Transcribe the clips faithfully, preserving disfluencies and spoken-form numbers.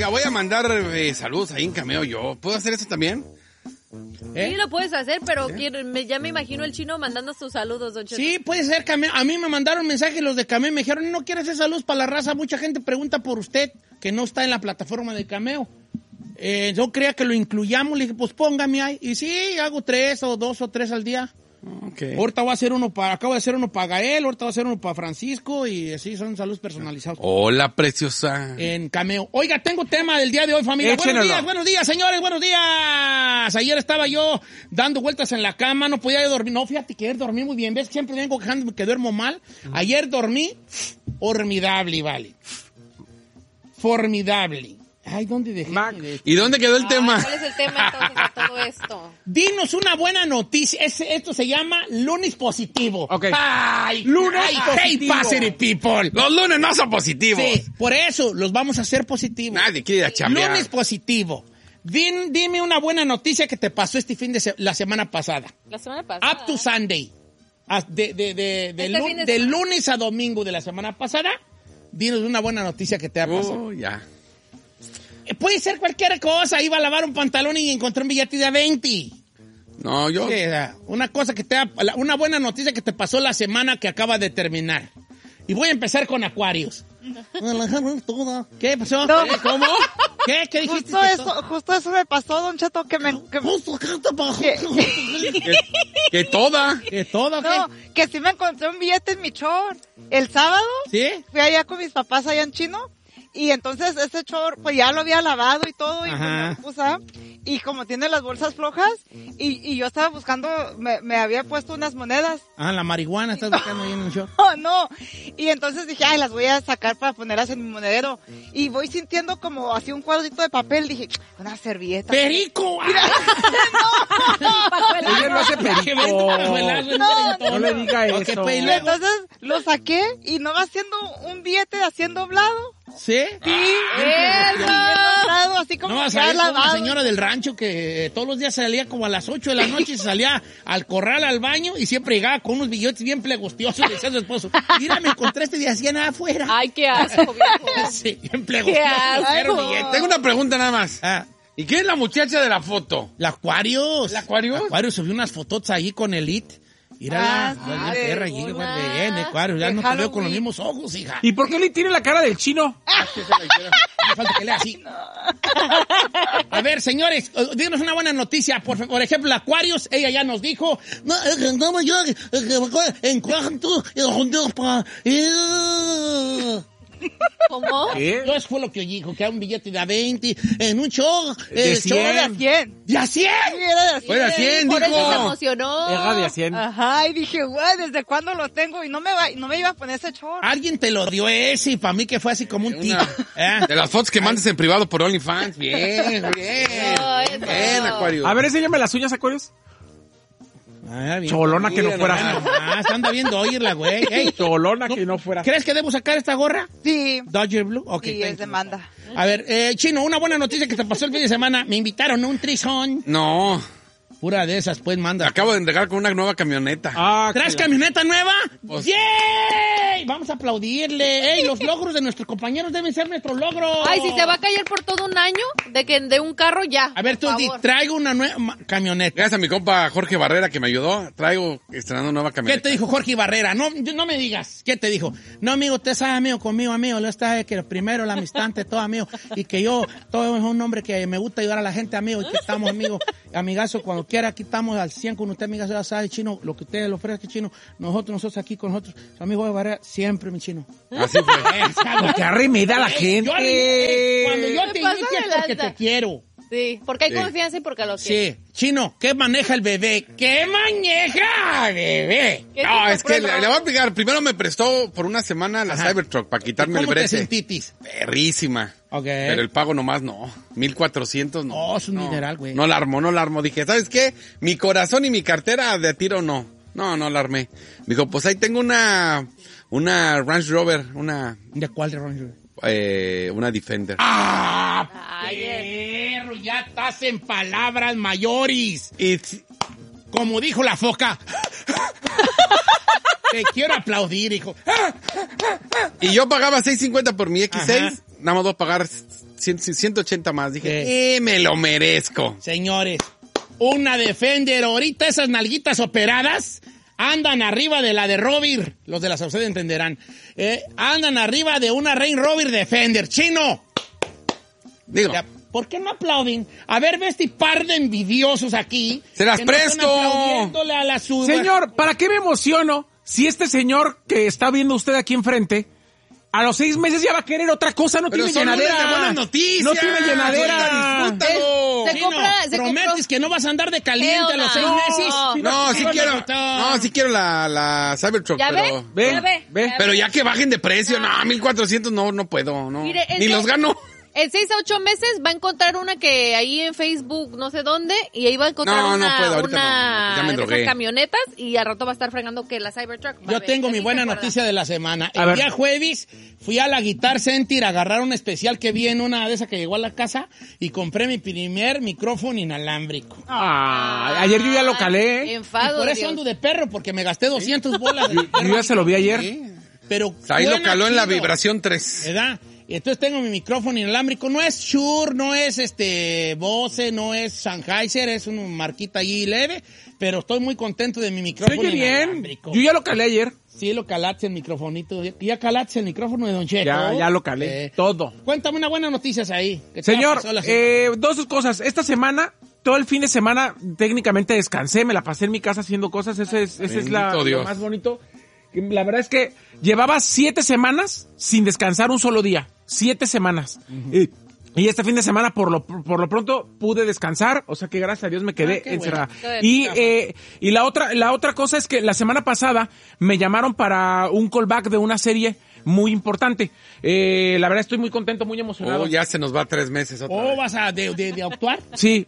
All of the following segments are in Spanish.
a, voy a mandar eh, saludos ahí en Cameo yo. ¿Puedo hacer eso también? ¿Eh? Sí, lo puedes hacer, pero ¿Eh? quiero, me, ya me imagino el chino mandando sus saludos, don Cheto. Sí, puede ser Cameo. A mí me mandaron mensajes los de Cameo y me dijeron, no quiero hacer saludos para la raza. Mucha gente pregunta por usted, que no está en la plataforma de Cameo. Eh, yo creía que lo incluyamos. Le dije, pues póngame ahí. Y sí, hago tres o dos o tres al día. Okay. Ahorita voy a hacer uno para, acabo de hacer uno para Gael, ahorita voy a hacer uno para Francisco y así son saludos personalizados. Hola, preciosa. En Cameo. Oiga, tengo tema del día de hoy, familia. Échenelo. Buenos días, buenos días, señores, buenos días. Ayer estaba yo dando vueltas en la cama, no podía dormir. No, fíjate que ayer dormí muy bien. ¿Ves que siempre vengo quejándome que duermo mal? Ayer dormí formidable, vale. Formidable. Ay, ¿dónde dejé? ¿Y dónde quedó el Ay, tema? ¿Cuál es el tema entonces de todo esto? Dinos una buena noticia. Es, esto se llama lunes positivo. Ok. ¡Ay! Lunes ay, positivo. Hey, positive people. Los lunes no son positivos. Sí, por eso los vamos a hacer positivos. Nadie quiere chambear. Lunes positivo. Din, dime una buena noticia que te pasó este fin de se la semana pasada. La semana pasada. Up to Sunday. De, de, de, de, este lu de, de lunes a domingo de la semana pasada. Dinos una buena noticia que te ha pasado. Oh, ya. Puede ser cualquier cosa. Iba a lavar un pantalón y encontré un billete de veinte. No, yo... Sí, una cosa que te ha, una buena noticia que te pasó la semana que acaba de terminar. Y voy a empezar con Acuarios. ¿Qué pasó? No. ¿Qué? ¿Cómo? ¿Qué? ¿Qué dijiste? Justo eso, justo eso me pasó, don Cheto, que me... Que, justo, ¿qué te pasó? Que, que, que toda. ¿Que toda? No, ¿qué? que sí me encontré un billete en mi short. El sábado, ¿sí? Fui allá con mis papás allá en Chino. Y entonces ese short, pues ya lo había lavado y todo, y, pues, me puse, y como tiene las bolsas flojas, y, y yo estaba buscando, me, me había puesto unas monedas. Ah, la marihuana estás buscando ahí en el short. No, no, y entonces dije, ay, las voy a sacar para ponerlas en mi monedero. Y voy sintiendo como así un cuadrito de papel, dije, una servilleta. ¡Perico! no, Ella no hace perico. No, no, no le diga eso. Okay, y entonces lo saqué, y no va haciendo un billete así doblado. ¿Sí? Sí. Ah, eso. Así como no, vas a ver como la señora del rancho que todos los días salía como a las ocho de la noche y se salía al corral, al baño, y siempre llegaba con unos billetes bien plegostiosos y decía a su esposo, mira, me encontré este día hacía nada afuera. Ay, qué asco, viejo. Sí, bien plegostiosos. Tengo una pregunta nada más. Ah. ¿Y quién es la muchacha de la foto? La Aquarius. ¿La Aquarius? Aquarius subió unas fotos ahí con Elite. Mírala, ah, sí, perra, allí, bien, Aquarius, ya no te veo con los mismos ojos, hija. ¿Y por qué le tiene la cara del chino? Ah, que se me falta que lea así. A ver, señores, díganos una buena noticia. Por, por ejemplo, Aquarius, ella ya nos dijo, no, no, yo, en cuanto, ¿Cómo? ¿Qué? Yo eso fue lo que dijo, que era un billete de a veinte en un show. De el cien. show de a cien. ¿De a cien? Sí, era de a cien. Fue de a cien, Por dijo. eso se emocionó. Era de a cien. Ajá, y dije, güey, ¿desde cuándo lo tengo? Y no me va, no me iba a poner ese short. Alguien te lo dio ese y para mí que fue así como un tip. ¿Eh? De las fotos que mandes en privado por OnlyFans. Bien, bien. No, eso Bien, no. Aquarius. A ver, enséñame las uñas, Aquarius. Ah, bien. Cholona que no Mira, fuera. Ah, se anda viendo oírla, güey. Hey, Cholona ¿no- que no fuera. ¿Crees que debo sacar esta gorra? Sí. Dodger Blue. Ok. Y thank es you. demanda. A ver, eh, Chino, una buena noticia que te pasó el fin de semana. Me invitaron a un trisón. No, Pura de esas, pues, manda. acabo de entregar con una nueva camioneta. Ah, ¿Traes que- camioneta nueva? Pues- ¡Yay! Vamos a aplaudirle. ¡Ey! Los logros de nuestros compañeros deben ser nuestros logros. Ay, si se va a caer por todo un año de que de un carro ya. A ver, tú por di, favor. traigo una nueva ma- camioneta. Gracias a mi compa Jorge Barrera que me ayudó, traigo estrenando nueva ¿Qué camioneta. te dijo Jorge Barrera? No, no me digas. ¿Qué te dijo? No, amigo, usted sabe, amigo, conmigo, amigo. Lo está que primero la amistad ante todo, amigo. Y que yo, todo es un hombre que me gusta ayudar a la gente, amigo. Y que estamos, amigos, amigazo, cuando quiera, aquí estamos al cien con usted, amigazo. Ya sabe, Chino, lo que usted le ofrezca, Chino. Nosotros, nosotros aquí con nosotros. Su amigo de Barrera, siempre, mi Chino. Así fue. Que arremeda la gente. Yo, arrimé- cuando yo Se te pasa invite es de porque lanza. te quiero. Sí, porque hay Sí. confianza y porque lo quiero. Sí. Chino, ¿qué maneja el bebé? ¿Qué maneja, bebé? ¿Qué No, tipo es que prueba? le, le voy a explicar. Primero me prestó por una semana la Ajá. Cybertruck para quitarme el ¿Cómo te brete. sentitis? Perrísima. Ok. Pero el pago nomás no. mil cuatrocientos no. Oh, es un dineral, güey. No la armó, no la armó. Dije, ¿sabes qué? Mi corazón y mi cartera de tiro no. No, no la armé. Me dijo, pues ahí tengo una, una Range Rover, una, ¿De cuál de Range Rover? eh, una Defender. ¡Ah! Ay, perro, ya estás en palabras mayores. Y Como dijo la foca. Te quiero aplaudir, hijo. Y yo pagaba seis cincuenta por mi X seis Ajá. nada más voy a pagar ciento ochenta más. Dije, eh, me lo merezco. Señores, una Defender, ahorita esas nalguitas operadas andan arriba de la de Robir. Los de la Sauceda entenderán. Eh, andan arriba de una Range Rover Defender. ¡Chino! Digo. Ya, ¿por qué no aplauden? A ver, ve este par de envidiosos aquí. ¡Se las que no están presto! aplaudiéndole a la suba. Señor, ¿para qué me emociono si este señor que está viendo usted aquí enfrente, a los seis meses ya va a querer otra cosa? No Pero tiene son llenadera. lunes de buenas noticias. No tiene llenadera. Disfrútalo. Se Chino, compra- se prometes compró- que no vas a andar de caliente Hell a los seis no. meses. No, sí Bueno, quiero, no. no, sí quiero la, la Cybertruck, ¿Ya pero... ve? Ve, ¿Ya ve? ve. ¿Ya Pero ve? ya que bajen de precio, no, mil cuatrocientos no, no puedo, no. Mire, es Ni que- los gano. En seis a ocho meses va a encontrar una que ahí en Facebook, no sé dónde, y ahí va a encontrar No, no una, puedo, ahorita una no, ya me de drogué. esas camionetas y al rato va a estar fregando que la Cybertruck. Va a Yo ver, tengo ¿de mi qué buena se acuerda? noticia de la semana. A El ver. día jueves fui a la Guitar Center a agarrar un especial que vi en una de esas que llegó a la casa y compré mi primer micrófono inalámbrico. Ah, ayer yo ya lo calé. Y Enfado. por eso Dios. ando de perro, porque me gasté doscientas bolas. de Yo perro. ya se lo vi ayer. Sí. Pero Ahí lo suena caló en la chido, vibración tres. ¿verdad? Y entonces tengo mi micrófono inalámbrico. No es Shure, no es este Bose, no es Sennheiser, es una marquita ahí leve, pero estoy muy contento de mi Se micrófono oye bien. inalámbrico. Yo ya lo calé ayer. Sí, lo calaste el microfonito. ¿Ya calaste el micrófono de Don Cheto? Ya, ya lo calé. Eh, Todo. Cuéntame una buena noticia ahí. que te Señor, pasó la- eh, dos cosas. Esta semana, todo el fin de semana, técnicamente descansé, me la pasé en mi casa haciendo cosas. Ese es, ese es la, Bendito lo Dios. más bonito. Que La verdad es que llevaba siete semanas sin descansar un solo día. Siete semanas. y, y este fin de semana, por lo, por lo pronto, pude descansar. O sea que gracias a Dios me quedé Ah, qué encerrada. bueno. Y, eh, y la otra, la otra cosa es que la semana pasada me llamaron para un callback de una serie muy importante. Eh, la verdad estoy muy contento, muy emocionado. Oh, ya se nos va tres meses otra ¿O vez. vas a de, de- de actuar? Sí,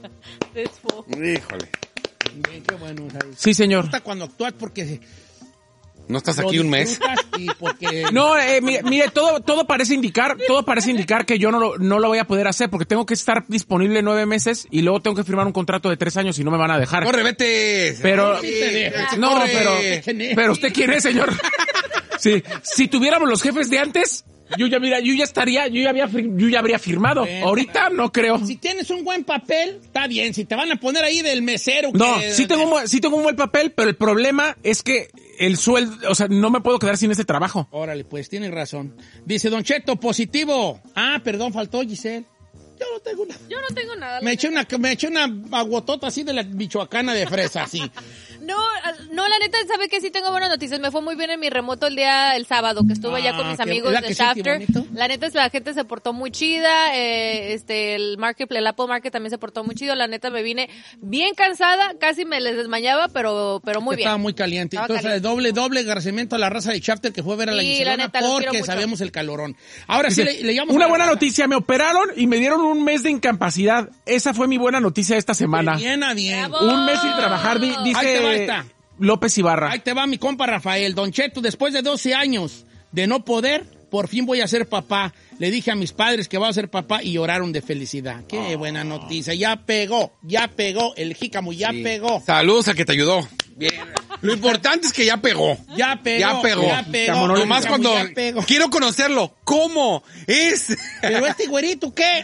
Desfo. Híjole. Bien, qué bueno. o sea, me sí, señor. gusta cuando actúas porque ¿No estás lo aquí un mes? disfrutas y porque... No, eh, mire, mire, todo, todo parece indicar, todo parece indicar que yo no lo, no lo voy a poder hacer porque tengo que estar disponible nueve meses y luego tengo que firmar un contrato de tres años y no me van a dejar. ¡Corre, vete! Pero, Sí te dejo. no, Corre. pero, pero usted quién es, señor. Sí, si tuviéramos los jefes de antes, yo ya mira, yo ya estaría, yo ya había, fir- yo ya habría firmado. Bueno. Ahorita no creo. Si tienes un buen papel, está bien. Si te van a poner ahí del mesero... No, que- sí tengo, un buen- sí tengo un buen papel, pero el problema es que el sueldo, o sea, no me puedo quedar sin ese trabajo. Órale, pues, tienes razón. Dice Don Cheto, positivo. Ah, perdón, faltó Giselle. Yo no tengo nada. Yo no tengo nada. la Me eché neta. una, me eché una aguotota así de la michoacana de fresa, así. No, no, la neta, ¿sabe que sí tengo buenas noticias? Me fue muy bien en mi remoto el día, el sábado, que estuve allá con Ah, mis qué- amigos ¿verdad de que sí, qué Shafter. bonito? La neta, es la gente se portó muy chida, eh, este, el market, el Apple Market también se portó muy chido. La neta, me vine bien cansada, casi me les desmayaba, pero, pero muy bien. Estaba muy caliente. Estaba Entonces, caliente. doble, doble agradecimiento a la raza de Shafter que fue a ver a la Sí, Giselona la neta, los quiero porque mucho. sabíamos el calorón. Ahora sí, Dice, le, le llamamos una a la buena raza. noticia, me operaron y me dieron un mes de incapacidad. Esa fue mi buena noticia esta semana. Bien a bien. Bravo. Un mes sin trabajar, di- Ahí te va dice esta. López Ibarra. Ahí te va mi compa Rafael. Don Cheto, después de doce años de no poder, por fin voy a ser papá. Le dije a mis padres que voy a ser papá y lloraron de felicidad. Qué buena noticia. Ya pegó, ya pegó. El jícamo ya Sí. pegó. Saludos a que te ayudó. Bien. Lo importante es que ya pegó. Ya pegó. Ya pegó. Ya pegó. Jícamo, no le Nomás Jícamo, cuando ya pegó. quiero conocerlo. ¿Cómo? Es. Pero este güerito, ¿qué?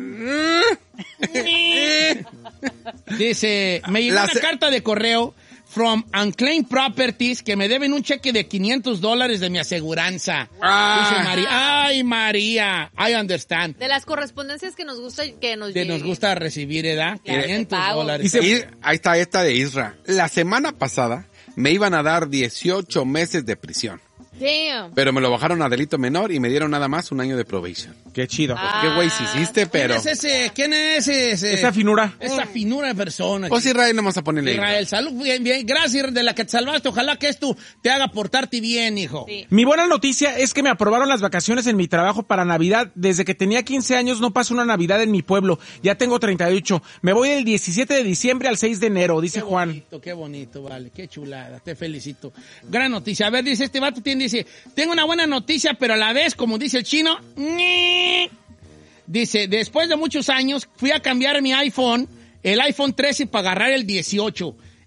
Dice, me llegó La una se- carta de correo from Unclaimed Properties que me deben un cheque de quinientos dólares de mi aseguranza. Ah. Dice María. Ay, María. I understand. De las correspondencias que nos gusta que nos Que llegue. nos gusta recibir, ¿edad? Claro, quinientos pago. dólares. Dice- Y ahí está esta de Isra. La semana pasada me iban a dar dieciocho meses de prisión. Damn. Pero me lo bajaron a delito menor y me dieron nada más un año de probation. Qué chido. Ah. Qué güey si hiciste, pero... ¿Quién es ese? ¿Quién es ese? Esa finura. Esa finura de persona. Pues Israel, no vamos a ponerle. Israel, salud, bien, bien. Gracias de la que te salvaste. Ojalá que esto te haga portarte bien, hijo. Sí. Mi buena noticia es que me aprobaron las vacaciones en mi trabajo para Navidad. Desde que tenía quince años no paso una Navidad en mi pueblo. Ya tengo treinta y ocho. Me voy del diecisiete de diciembre al seis de enero, dice Qué Juan. bonito, qué bonito, vale, qué chulada, te felicito. Gran noticia. A ver, dice este vato, tiene, dice, tengo una buena noticia, pero a la vez, como dice el chino, ¡ñe! Dice, después de muchos años, fui a cambiar mi iPhone, el iPhone trece para agarrar el dieciocho.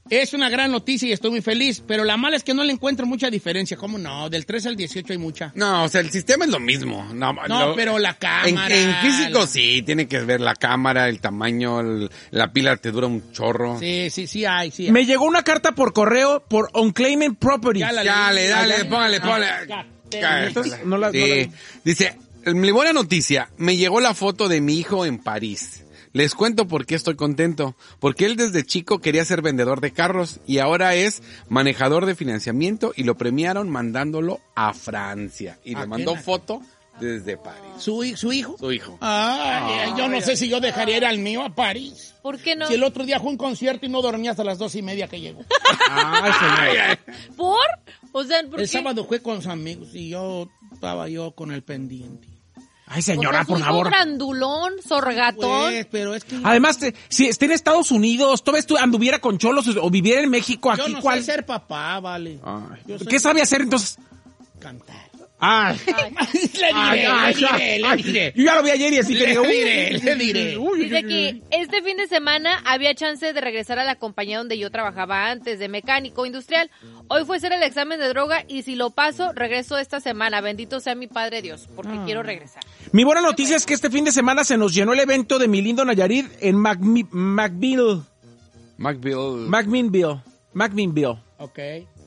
Es una gran noticia y estoy muy feliz, pero la mala es que no le encuentro mucha diferencia. ¿Cómo no? Del tres al dieciocho hay mucha. No, o sea, el sistema es lo mismo. No, No, lo- pero la En, cámara... en físico la- sí, tiene que ver la cámara, el tamaño, el- la pila te dura un chorro. Sí, sí, sí hay, sí hay. Me llegó una carta por correo por Unclaimed Property. Ya la Dale, leí. dale, Ya. póngale, Ah, póngale. ya. Ca- Entonces, no la- Sí. no la vi. Dice, mi buena noticia, me llegó la foto de mi hijo en París. Les cuento por qué estoy contento. Porque él desde chico quería ser vendedor de carros y ahora es manejador de financiamiento y lo premiaron mandándolo a Francia. Y ¿A le qué mandó na- foto desde París. ¿Su, hi- su hijo? Su hijo. Ay, yo no sé si yo dejaría ir al mío a París. ¿Por qué no? Si el otro día fue un concierto y no dormía hasta las dos y media que llegó. Ay, señor. ¿Por? O sea, ¿por El qué? sábado fue con sus amigos y yo estaba yo con el pendiente. Ay, O sea, señora, su por hijo favor. grandulón, sorgatón. Pues, pero es que Además, te- si está en Estados Unidos, ¿tú ves tú anduviera con cholos o, o viviera en México yo aquí? no ¿Cuál? sé ser papá, vale. Ay. Yo soy ¿Qué sabe hacer entonces? cantar. Ay. le diré, Ay, ay, le diré, ay, le ay. diré. Yo ya lo vi ayer y así que Le digo, uy, diré, le diré. uy, uy, Dice uy, que este fin de semana había chance de regresar a la compañía donde yo trabajaba antes, de mecánico industrial. Hoy fue hacer el examen de droga y si lo paso, regreso esta semana. Bendito sea mi Padre Dios, porque Ah. quiero regresar. Mi buena noticia es que este fin de semana se nos llenó el evento de mi lindo Nayarit en Macmi- McMinnville. McBill. McMinnville. McMinnville. Ok.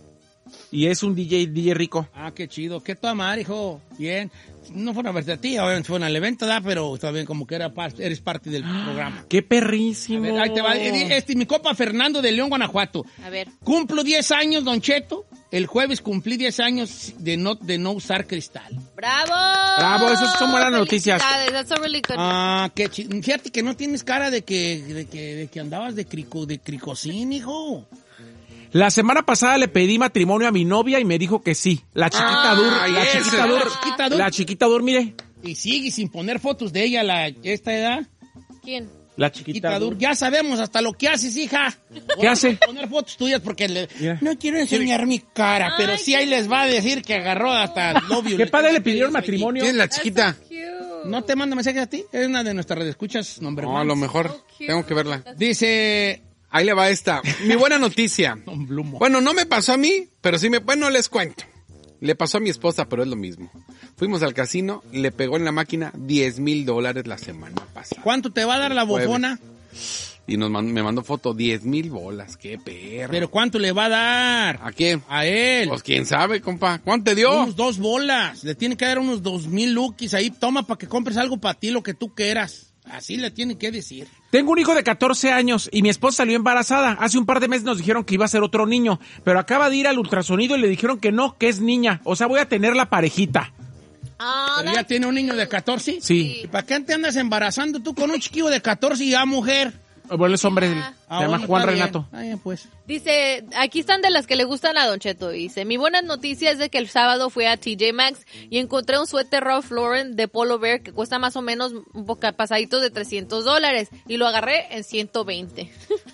Y es un D J, D J rico. Ah, qué chido. Qué toda madre, hijo. Bien. No fue una verte a ti, obviamente fue al evento, ¿da? Pero también como que era par- eres parte del programa. ¡Qué A perrísimo! ver, ahí te va. Este, mi copa Fernando de León, Guanajuato. A ver. Cumplo diez años, Don Cheto. El jueves cumplí diez años de no, de no usar cristal. ¡Bravo! Bravo, esas son buenas noticias. Felicidades, that's a really good. Ah, qué chido. Fíjate que no tienes cara de que, de que, de que andabas de crico, de cricocín, hijo. La semana pasada le pedí matrimonio a mi novia y me dijo que sí. La chiquita Ah, Dur, la ese. chiquita Dur, La chiquita Dur. la chiquita Dur, mire. Y sigue sin poner fotos de ella a la, esta edad. ¿Quién? La Chiquita chiquita Dur. Dur. Ya sabemos hasta lo que haces, hija. ¿Qué hace? Poner fotos tuyas porque le, Mira. no quiero enseñar mi cara, pero Ay, sí qué ahí les va a decir que agarró hasta el novio. ¿Qué padre le pidieron matrimonio? ¿Quién es la chiquita? Cute. ¿No te manda mensajes a ti? Es una de nuestras redescuchas, nombre No, a lo mejor. Tengo que verla. Dice... Ahí le va esta. Mi buena noticia. Don Blumo. Bueno, no me pasó a mí, pero sí me... Bueno, les cuento. Le pasó a mi esposa, pero es lo mismo. Fuimos al casino, le pegó en la máquina diez mil dólares la semana pasada. ¿Cuánto te va a dar la bofona? Y nos man- me mandó foto, diez mil bolas. ¡Qué perro! ¿Pero cuánto le va a dar? ¿A quién? A él. Pues quién sabe, compa. ¿Cuánto te dio? Unos dos bolas. Le tiene que dar unos dos mil lookies ahí. Toma para que compres algo para ti, lo que tú quieras. Así le tiene que decir. Tengo un hijo de catorce años y mi esposa salió embarazada. Hace un par de meses nos dijeron que iba a ser otro niño, pero acaba de ir al ultrasonido y le dijeron que no, que es niña. O sea, voy a tener la parejita. Ah, ¿Pero ya tiene un niño de catorce? Sí. ¿Y para qué te andas embarazando tú con un chiquillo de catorce y ya mujer? Bueno, es hombre, Ah. se llama bueno, Juan está bien. Renato. Ah, bien, pues. Dice, aquí están de las que le gustan a Don Cheto, dice, mi buena noticia es de que el sábado fui a T J Maxx y encontré un suéter Ralph Lauren de Polo Bear que cuesta más o menos un poco pasadito de trescientos dólares y lo agarré en ciento veinte.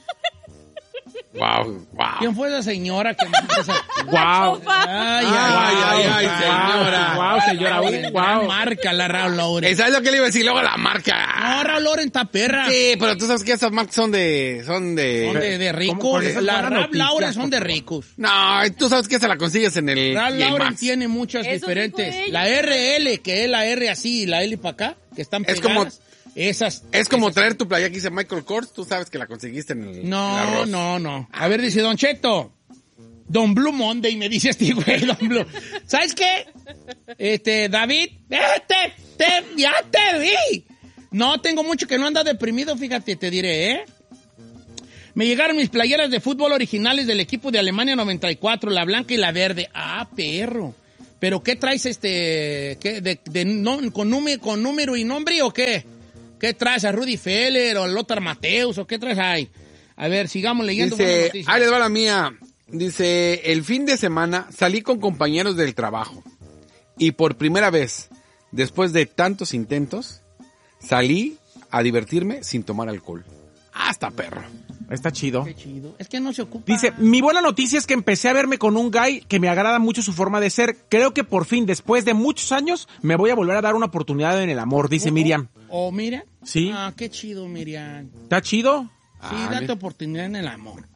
Wow, wow. ¿Quién fue esa señora que me esa... Wow. Ay, Ay, ay, ay, ay, señora. Wow, señora, Ay, wow. marca la Ralph Lauren. ¿Sabes lo que le iba a decir? Luego la marca. No, Ralph Lauren está perra. Sí, pero tú sabes que esas marcas son de... Son de... Son de, de ¿Cómo? ricos. ¿Cuál es La buena Ralph noticia, Lauren son por de favor? ricos. No, tú sabes que se la consigues en el... Ralph T J Lauren Maxx. tiene muchas Eso diferentes. dijo ella. La R L, que es la R así y la L para acá, que están Es pegadas. como- Esas. Es como esas- traer tu playa que dice Michael Kors, tú sabes que la conseguiste en el, el No, arroz. no, no. A ver, dice Don Cheto. Don Blue Monday, me dice este güey, Don Blue. ¿Sabes qué? Este, David, este, te, ya te vi. No, tengo mucho que no anda deprimido, fíjate, te diré, ¿eh? Me llegaron mis playeras de fútbol originales del equipo de Alemania noventa y cuatro, la blanca y la verde. Ah, perro. ¿Pero qué traes, este, qué, de, de, no, con, número, con número y nombre o qué? ¿Qué traes? ¿A Rudy Feller o a Lothar Mateus o qué traes ahí? A ver, sigamos leyendo. buenas Dice, noticias. ahí les va la mía. Dice, el fin de semana salí con compañeros del trabajo y por primera vez, después de tantos intentos, salí a divertirme sin tomar alcohol. Hasta perro. Está chido. Qué chido. Es que no se ocupa. Dice, mi buena noticia es que empecé a verme con un guy que me agrada mucho su forma de ser. Creo que por fin, después de muchos años, me voy a volver a dar una oportunidad en el amor, dice Miriam. ¿O Miriam? Sí. Ah, qué chido, Miriam. ¿Está chido? Sí, Ah, date mira. oportunidad en el amor.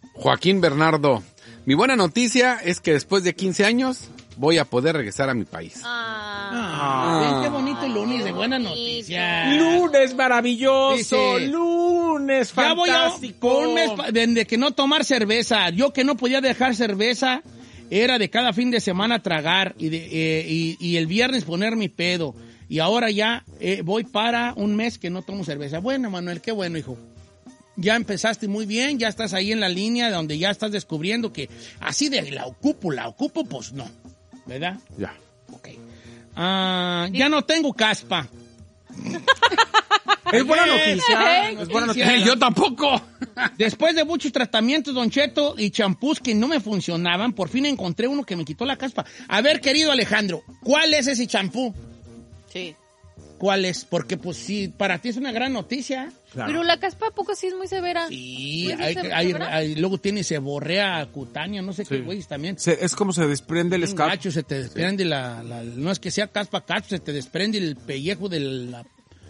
Joaquín Bernardo. Mi buena noticia es que después de quince años voy a poder regresar a mi país. Ah, Ah, qué bonito lunes de buena noticia. Lunes maravilloso, Dice, lunes Ya voy a fantástico. con un mes pa- de que no tomar cerveza. Yo que no podía dejar cerveza, era de cada fin de semana tragar y, de, eh, y, y el viernes poner mi pedo. Y ahora ya eh, voy para un mes que no tomo cerveza. Bueno, Manuel, qué bueno, hijo. Ya empezaste muy bien, ya estás ahí en la línea donde ya estás descubriendo que así de la ocupo, la ocupo, pues no. ¿Verdad? Ya. Ok. Ah, ya no tengo caspa. Es buena Yes. noticia. Es buena noticia. Sí, Yo tampoco. Después de muchos tratamientos, Don Cheto, y champús que no me funcionaban, por fin encontré uno que me quitó la caspa. A ver, querido Alejandro, ¿cuál es ese champú? sí. ¿Cuál es? Porque, pues, sí, para ti es una gran noticia. Claro. Pero la caspa ¿a poco sí es muy severa? Sí, Muy hay, se- hay- severa. hay- luego tiene seborrea cutánea, no sé qué Sí. güeyes también. Se- es como se desprende el Un scalp. gacho, se te desprende la, la- no es que sea caspa cacho, se te desprende el pellejo de la,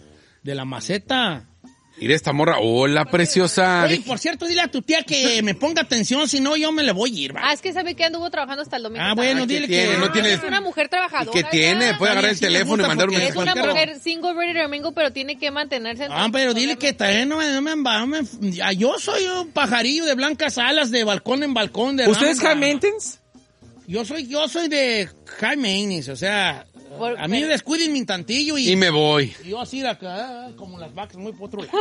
de la maceta. Iré esta morra. Hola, preciosa. Oye, por cierto, dile a tu tía que me ponga atención, si no yo me le voy a ir, ¿va? Ah, es que sabe que anduvo trabajando hasta el domingo. Ah, bueno, Ah, ¿qué dile tiene? que... No tiene- Es una mujer ¿Y trabajadora. qué tiene? ya. Puede agarrar el Sí, me teléfono y gusta mandar un porque Es mensaje. una Pero- mujer single rated domingo, pero tiene que mantenerse. Ah, pero dile que también no me, no me, no me- ya, yo soy un pajarillo de blancas alas, de balcón en balcón. De ¿Usted es rama en high rama. maintenance? Yo soy, yo soy de high maintenance, o sea, Por- a mí me pero- descuiden mi tantillo y, Y me voy. y yo así de acá, como las vacas, muy por otro lado.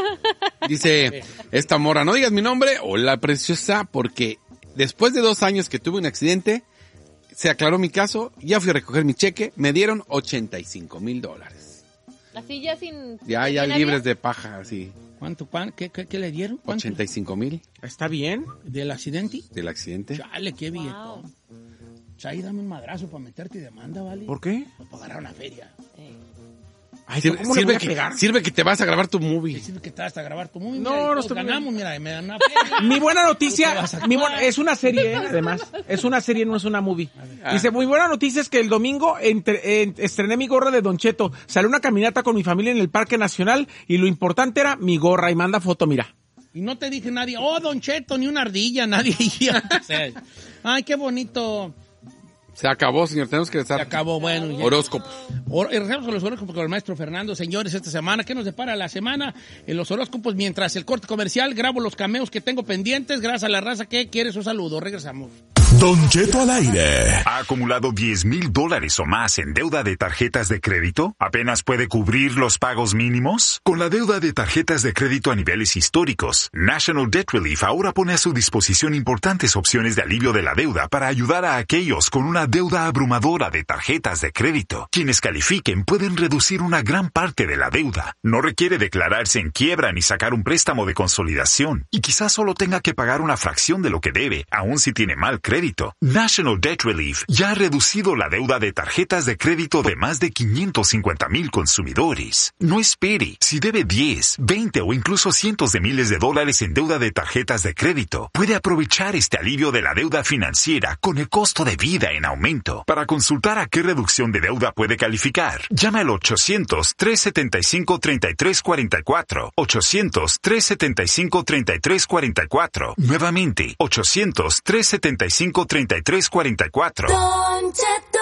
Dice esta morra, no digas mi nombre. Hola, preciosa, porque después de dos años que tuve un accidente, se aclaró mi caso, ya fui a recoger mi cheque, me dieron ochenta y cinco mil dólares. Así ya sin... Ya, ya sin libres avión. de paja, así. ¿Cuánto, pan? ¿Qué, qué, qué le dieron? ¿Cuánto? ochenta y cinco mil ¿Está bien? ¿Del accidente? del accidente. Chale, qué Wow. billetón. O sea, ahí dame un madrazo para meterte y demanda, ¿vale? ¿Por qué? Para pagar una feria. Eh. Ay, Sirve, ¿cómo le sirve voy a que, pegar? sirve que te vas a grabar tu movie. Decir que te vas a grabar tu movie. No, mira, y no todos estoy ganamos, mira, y me dan una feria. Mi buena Tú te noticia, vas a mi actuar. buena- es una serie, ¿eh? Además. Es una serie, no es una movie. Dice, muy buena noticia es que el domingo entre- en- estrené mi gorra de Don Cheto. Salí una caminata con mi familia en el Parque Nacional y lo importante era mi gorra y manda foto, mira. Y no te dije nadie, oh, Don Cheto, ni una ardilla, nadie. O sea, ay, qué bonito. Se acabó, señor, tenemos que Se estar acabó, bueno. Ya. horóscopos. Or- Regresamos con los horóscopos con el maestro Fernando. Señores, esta semana, ¿qué nos depara la semana? En los horóscopos, mientras el corte comercial, grabo los cameos que tengo pendientes, gracias a la raza que quiere su saludo. Regresamos. Don Cheto al aire. ¿Ha acumulado diez mil dólares o más en deuda de tarjetas de crédito? ¿Apenas puede cubrir los pagos mínimos? Con la deuda de tarjetas de crédito a niveles históricos, National Debt Relief ahora pone a su disposición importantes opciones de alivio de la deuda para ayudar a aquellos con una deuda abrumadora de tarjetas de crédito. Quienes califiquen pueden reducir una gran parte de la deuda. No requiere declararse en quiebra ni sacar un préstamo de consolidación. Y quizás solo tenga que pagar una fracción de lo que debe, aun si tiene mal crédito. National Debt Relief ya ha reducido la deuda de tarjetas de crédito de más de quinientos cincuenta mil consumidores. No espere. Si debe diez, veinte o incluso cientos de miles de dólares en deuda de tarjetas de crédito, puede aprovechar este alivio de la deuda financiera con el costo de vida en aumento. Para consultar a qué reducción de deuda puede calificar, llama al ochocientos, trescientos setenta y cinco, treinta y tres cuarenta y cuatro. ochocientos, trescientos setenta y cinco, treinta y tres cuarenta y cuatro. Nuevamente, ochocientos, trescientos setenta y cinco, treinta y tres cuarenta y cuatro. Don Cheto.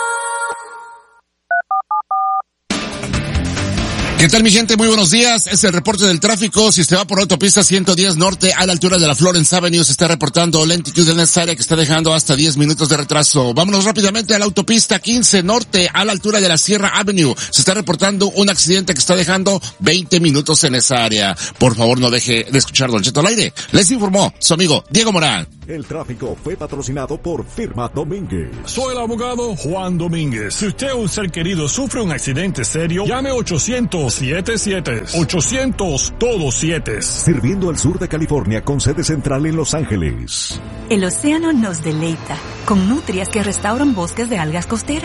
¿Qué tal, mi gente? Muy buenos días. Es el reporte del tráfico. Si usted va por autopista ciento diez norte a la altura de la Florence Avenue, se está reportando lentitud en esta área que está dejando hasta diez minutos de retraso. Vámonos rápidamente a la autopista quince norte a la altura de la Sierra Avenue. Se está reportando un accidente que está dejando veinte minutos en esa área. Por favor, no deje de escuchar Don Cheto al aire. Les informó su amigo Diego Morán. El tráfico fue patrocinado por Firma Domínguez. Soy el abogado Juan Domínguez. Si usted o un ser querido sufre un accidente serio, llame ochocientos, siete siete. ochocientos, todos siete. Sirviendo al sur de California con sede central en Los Ángeles. El océano nos deleita con nutrias que restauran bosques de algas costeras,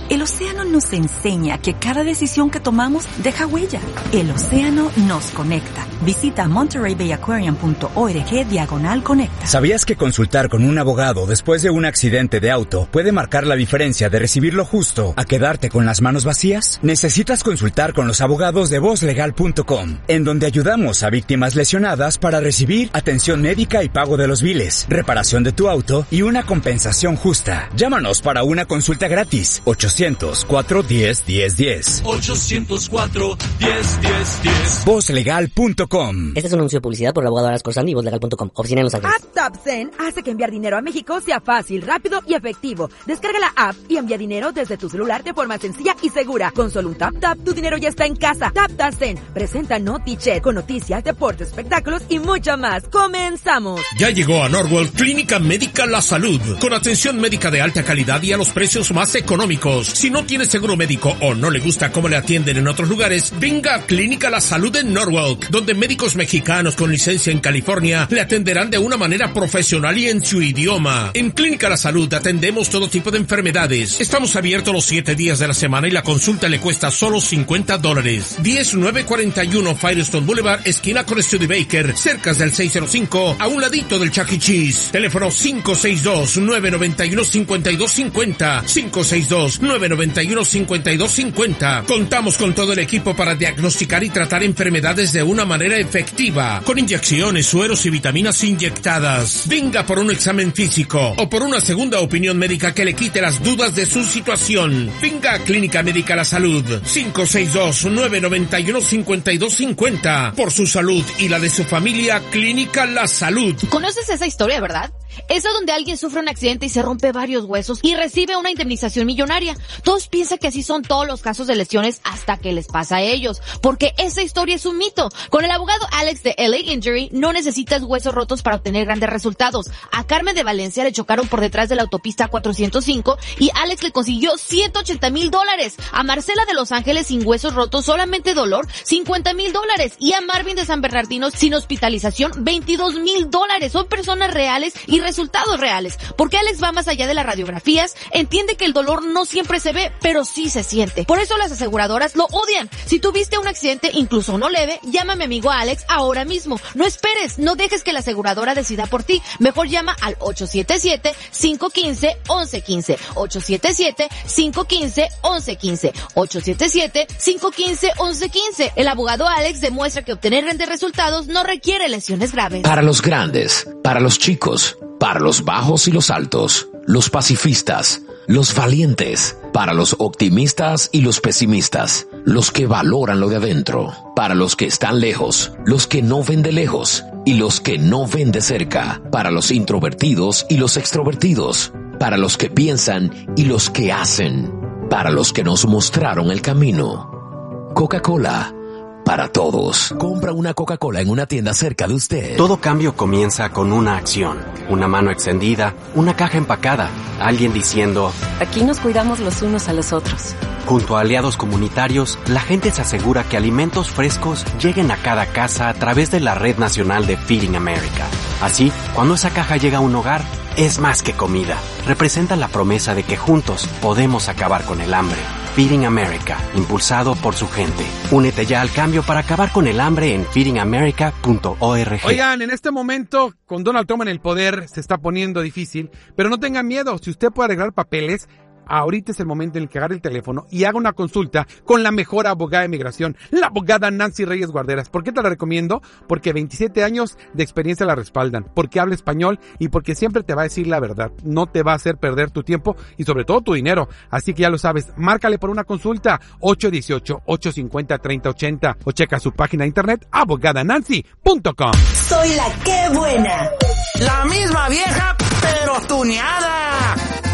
El océano nos enseña que cada decisión que tomamos deja huella. El océano nos conecta. Visita monterey bay aquarium punto org diagonal conecta. ¿Sabías que consultar con un abogado después de un accidente de auto puede marcar la diferencia de recibir lo justo a quedarte con las manos vacías? Necesitas consultar con los abogados de voz legal punto com, en donde ayudamos a víctimas lesionadas para recibir atención médica y pago de los biles, reparación de tu auto y una compensación justa. Llámanos para una consulta gratis. ochocientos cuatro diez diez diez. ochocientos cuatro diez diez diez. voz legal punto com. Este es un anuncio de publicidad por el abogado Aras Corsani y voz legal punto com. Oficina en Los Ángeles. App TapSend hace que enviar dinero a México sea fácil, rápido y efectivo. Descarga la app y envía dinero desde tu celular de forma sencilla y segura. Con solo un tap tap, tu dinero ya está en casa. Tap TapSend presenta NotiChat con noticias, deportes, espectáculos y mucho más. ¡Comenzamos! Ya llegó a Norwell Clínica Médica La Salud, con atención médica de alta calidad y a los precios más económicos. Si no tiene seguro médico o no le gusta cómo le atienden en otros lugares, venga a Clínica La Salud en Norwalk, donde médicos mexicanos con licencia en California le atenderán de una manera profesional y en su idioma. En Clínica La Salud atendemos todo tipo de enfermedades. Estamos abiertos los siete días de la semana y la consulta le cuesta solo cincuenta dólares. diez nueve cuarenta y uno Firestone Boulevard, esquina con Studebaker, cerca del seiscientos cinco, a un ladito del Chuck E. Cheese. Teléfono cinco seis dos, nueve nueve uno, cinco dos cinco cero, cinco seis dos, nueve nueve uno, cinco dos cinco cero. Contamos con todo el equipo para diagnosticar y tratar enfermedades de una manera efectiva, con inyecciones, sueros y vitaminas inyectadas. Venga por un examen físico o por una segunda opinión médica que le quite las dudas de su situación. Venga a Clínica Médica La Salud, cinco seis dos, nueve nueve uno, cinco dos cinco cero. Por su salud y la de su familia, Clínica La Salud. ¿Conoces esa historia, verdad? Esa donde alguien sufre un accidente y se rompe varios huesos y recibe una indemnización millonaria. Todos piensan que así son todos los casos de lesiones hasta que les pasa a ellos, porque esa historia es un mito. Con el abogado Alex de L A Injury no necesitas huesos rotos para obtener grandes resultados. A Carmen de Valencia le chocaron por detrás de la autopista cuatrocientos cinco y Alex le consiguió ciento ochenta mil dólares. A Marcela de Los Ángeles sin huesos rotos, solamente dolor, cincuenta mil dólares. Y a Marvin de San Bernardino sin hospitalización, veintidós mil dólares. Son personas reales y resultados reales, porque Alex va más allá de las radiografías, entiende que el dolor no siempre se ve, pero sí se siente. Por eso las aseguradoras lo odian. Si tuviste un accidente, incluso no leve, llama a mi amigo Alex ahora mismo. No esperes, no dejes que la aseguradora decida por ti. Mejor llama al ocho siete siete, cinco uno cinco, uno uno uno cinco, ocho siete siete, cinco uno cinco, uno uno uno cinco, ocho siete siete, cinco uno cinco, uno uno uno cinco. El abogado Alex demuestra que obtener grandes resultados no requiere lesiones graves. Para los grandes, para los chicos, para los bajos y los altos, los pacifistas, los valientes, para los optimistas y los pesimistas, los que valoran lo de adentro, para los que están lejos, los que no ven de lejos y los que no ven de cerca, para los introvertidos y los extrovertidos, para los que piensan y los que hacen, para los que nos mostraron el camino. Coca-Cola, para todos. Compra una Coca-Cola en una tienda cerca de usted. Todo cambio comienza con una acción. Una mano extendida, una caja empacada, alguien diciendo: Aquí nos cuidamos los unos a los otros. Junto a aliados comunitarios, la gente se asegura que alimentos frescos lleguen a cada casa a través de la Red Nacional de Feeding America. Así, cuando esa caja llega a un hogar, es más que comida. Representa la promesa de que juntos podemos acabar con el hambre. Feeding America, impulsado por su gente. Únete ya al cambio para acabar con el hambre en feeding america punto org. Oigan, en este momento, con Donald Trump en el poder, se está poniendo difícil, pero no tengan miedo. Si usted puede arreglar papeles, ahorita es el momento en el que agarre el teléfono y haga una consulta con la mejor abogada de migración, la abogada Nancy Reyes Guarderas. ¿Por qué te la recomiendo? Porque veintisiete años de experiencia la respaldan, porque habla español y porque siempre te va a decir la verdad. No te va a hacer perder tu tiempo y sobre todo tu dinero. Así que ya lo sabes, márcale por una consulta ocho uno ocho, ocho cinco cero, tres cero ocho cero o checa su página de internet abogada nancy punto com. Soy la que buena. La misma vieja, pero tuneada.